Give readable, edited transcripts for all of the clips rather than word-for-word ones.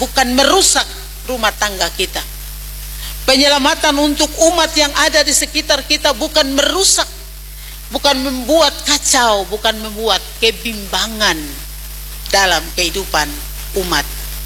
bukan merusak rumah tangga kita. Penyelamatan untuk umat yang ada di sekitar kita bukan merusak, bukan membuat kacau, bukan membuat kebimbangan dalam kehidupan umat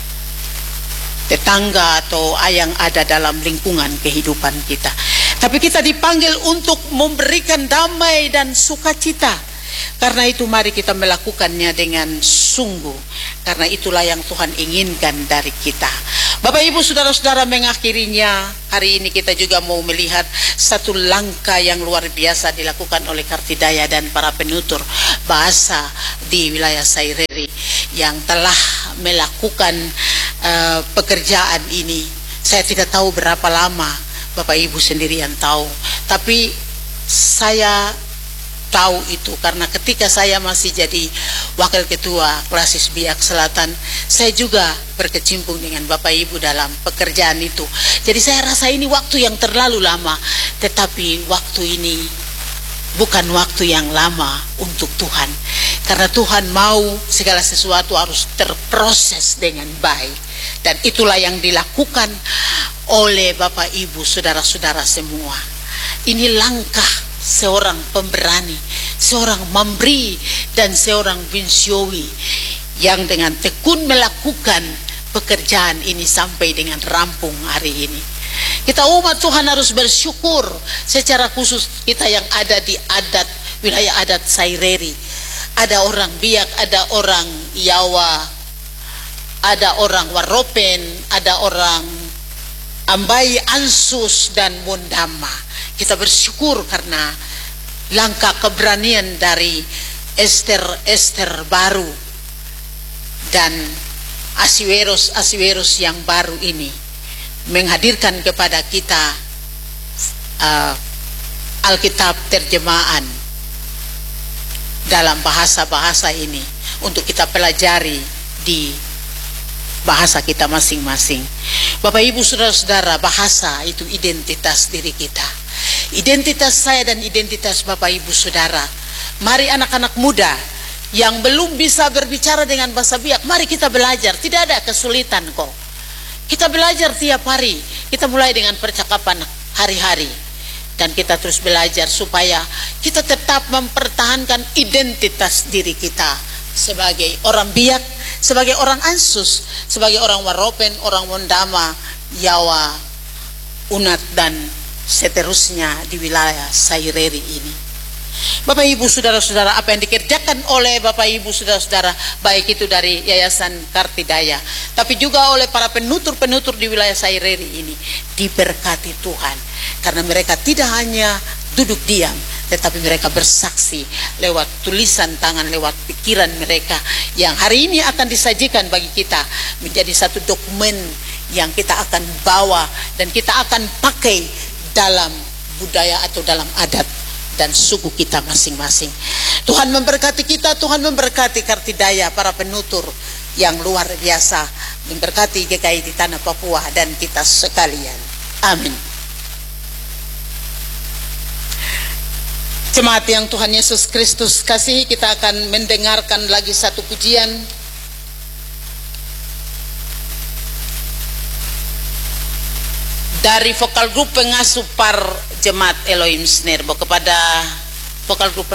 tetangga atau yang ada dalam lingkungan kehidupan kita. Tapi kita dipanggil untuk memberikan damai dan sukacita. Karena itu mari kita melakukannya dengan sungguh. Karena itulah yang Tuhan inginkan dari kita. Bapak Ibu saudara-saudara, mengakhirinya hari ini kita juga mau melihat satu langkah yang luar biasa dilakukan oleh Kartidaya dan para penutur bahasa di wilayah Saireri yang telah melakukan pekerjaan ini. Saya tidak tahu berapa lama, Bapak Ibu sendiri yang tahu, tapi saya tahu itu karena ketika saya masih jadi wakil ketua Klasis Biak Selatan, saya juga berkecimpung dengan Bapak Ibu dalam pekerjaan itu. Jadi saya rasa ini waktu yang terlalu lama, tetapi waktu ini bukan waktu yang lama untuk Tuhan, karena Tuhan mau segala sesuatu harus terproses dengan baik. Dan itulah yang dilakukan oleh Bapak Ibu saudara-saudara semua. Ini langkah seorang pemberani, seorang memberi dan seorang binsyawi yang dengan tekun melakukan pekerjaan ini sampai dengan rampung hari ini. Kita umat Tuhan harus bersyukur, secara khusus kita yang ada di wilayah adat Saireri. Ada orang Biak, ada orang Yawa, ada orang Waropen, ada orang Ambai, Ansus dan Mundama. Kita bersyukur karena langkah keberanian dari Ester baru dan Asiweros yang baru ini menghadirkan kepada kita Alkitab terjemahan dalam bahasa-bahasa ini untuk kita pelajari di bahasa kita masing-masing. Bapak Ibu saudara-saudara, bahasa itu identitas diri kita, identitas saya dan identitas Bapak Ibu saudara. Mari anak-anak muda yang belum bisa berbicara dengan bahasa Biak, mari kita belajar. Tidak ada kesulitan kok. Kita belajar tiap hari. Kita mulai dengan percakapan hari-hari dan kita terus belajar supaya kita tetap mempertahankan identitas diri kita sebagai orang Biak, sebagai orang Ansus, sebagai orang Waropen, orang Mundama, Yawa, Unat dan seterusnya di wilayah Saireri ini. Bapak Ibu saudara-saudara, apa yang dikerjakan oleh Bapak Ibu saudara-saudara, baik itu dari Yayasan Kartidaya tapi juga oleh para penutur-penutur di wilayah Saireri ini, diberkati Tuhan, karena mereka tidak hanya duduk diam, tetapi mereka bersaksi lewat tulisan tangan, lewat pikiran mereka yang hari ini akan disajikan bagi kita menjadi satu dokumen yang kita akan bawa dan kita akan pakai dalam budaya atau dalam adat dan suku kita masing-masing. Tuhan memberkati kita, Tuhan memberkati Kartidaya, para penutur yang luar biasa, memberkati GKI di tanah Papua dan kita sekalian. Amin. Jemaat yang Tuhan Yesus Kristus kasih, kita akan mendengarkan lagi satu pujian dari vokal grup pengasuh par Jemaat Elohim Snare. Kepada vokal grup